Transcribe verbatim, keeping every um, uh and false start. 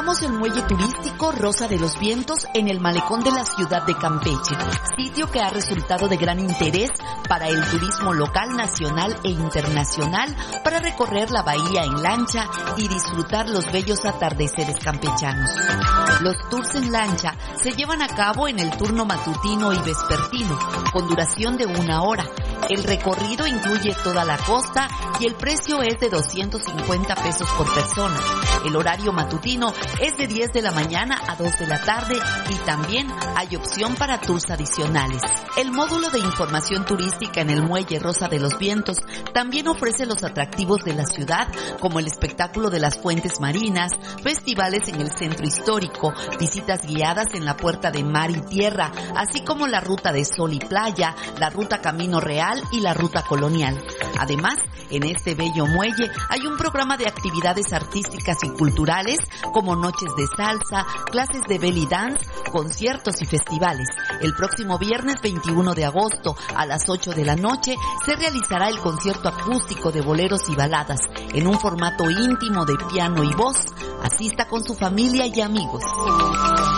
Visitamos el muelle turístico Rosa de los Vientos en el malecón de la ciudad de Campeche, sitio que ha resultado de gran interés para el turismo local, nacional e internacional, para recorrer la bahía en lancha y disfrutar los bellos atardeceres campechanos. Los tours en lancha se llevan a cabo en el turno matutino y vespertino, con duración de una hora. El recorrido incluye toda la costa y el precio es de doscientos cincuenta pesos por persona. El horario matutino es de diez de la mañana a dos de la tarde y también hay opción para tours adicionales. El módulo de información turística en el muelle Rosa de los Vientos también ofrece los atractivos de la ciudad, como el espectáculo de las fuentes marinas, festivales en el centro histórico, visitas guiadas en la puerta de mar y tierra, así como la ruta de sol y playa, la ruta Camino Real y la ruta colonial. Además, en este bello muelle hay un programa de actividades artísticas y culturales como noches de salsa, clases de belly dance, conciertos y festivales. El próximo viernes veintiuno de agosto a las ocho de la noche se realizará el concierto acústico de boleros y baladas en un formato íntimo de piano y voz. Asista con su familia y amigos.